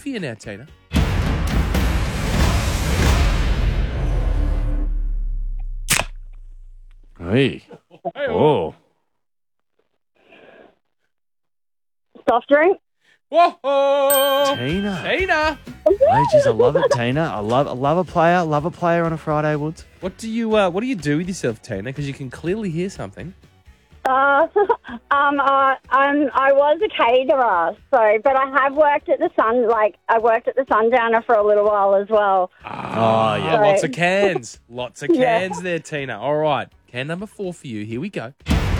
for you now, Tina. Hey. Oh. Soft drink. Whoa! Tina. Tina! Hey, geez, I love it, Tina. I love a player. Love a player on a Friday, Woods. What do you do with yourself, Tina? Because you can clearly hear something. I was a caterer, but I have worked at the I worked at the Sundowner for a little while as well. Oh, yeah. Lots of cans. Lots of cans there, Tina. All right. Can number 4 for you. Here we go.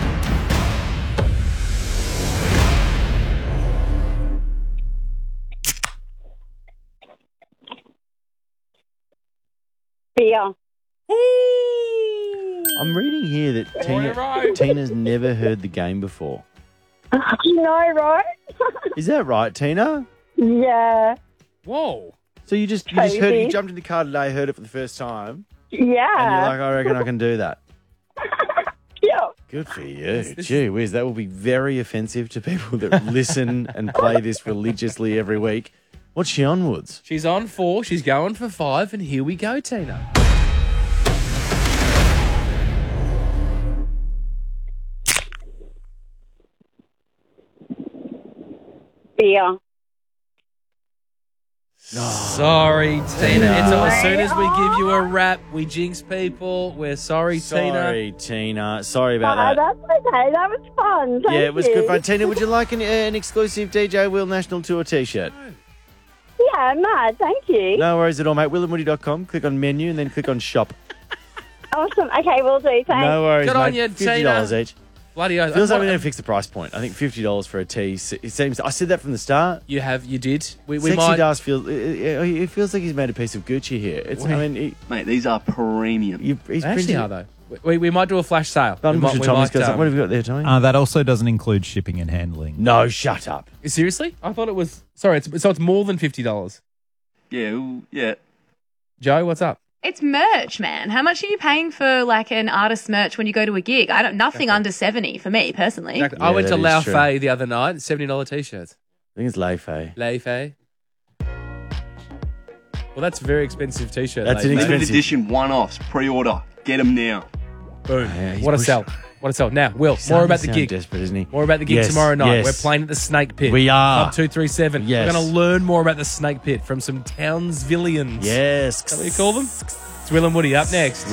Beer. I'm reading here that Tina's never heard the game before. No, right? Is that right, Tina? Yeah. Whoa. So you just heard, you jumped in the car today, heard it for the first time, Yeah. and you're like, I reckon I can do that. Yeah. Good for you. Gee whiz, that will be very offensive to people that listen and play this religiously every week. What's she on, Woods? She's on 4. She's going for 5. And here we go, Tina. Beer. Sorry, Tina. As soon as we give you a rap, we jinx people. We're sorry, Tina. Sorry, Tina. Sorry about that. That's okay. That was fun. Thank Yeah, it was you. good fun. Tina, would you like an exclusive DJ Will National Tour t-shirt? Yeah, mad. Thank you. No worries at all, mate. WillandWoody.com. Click on menu and then click on shop. Awesome. Okay, we'll do. Thanks. No worries, Good mate. on you, $50 Tina. each. Bloody hell. Feels like we need to fix the price point. I think $50 for a tee. It seems. I said that from the start. You did. We Sexy might. Das feels. It feels like he's made a piece of Gucci here. It's. I mean, Mate, these are premium. he's They actually printed- are, though. We might do a flash sale. Button We Bush and might- Tommy's got um, something. What have you got there, Tommy? That also doesn't include shipping and handling. No, shut up. Seriously? I thought it was. Sorry, so it's more than $50. Yeah. Joe, what's up? It's merch, man. How much are you paying for like an artist merch when you go to a gig? Nothing under 70 for me personally. Exactly. Yeah, I went to that is Lao true. Fei the other night. $70 t-shirts. I think it's Leifei. Lao Fei. Well, that's a very expensive t-shirt. That's Lao an Fei. expensive- Limited edition one-offs, pre-order. Get them now. Boom. Yeah, he's What a pushed- sell. What a sell. Now, Will, He's more starting about to the sound gig. desperate, isn't he? More about the gig Yes, tomorrow night. yes. We're playing at the Snake Pit. We are. Club 237. Yes. We're going to learn more about the Snake Pit from some Townsvillians. Yes. Is that what you call them? It's Will and Woody up next.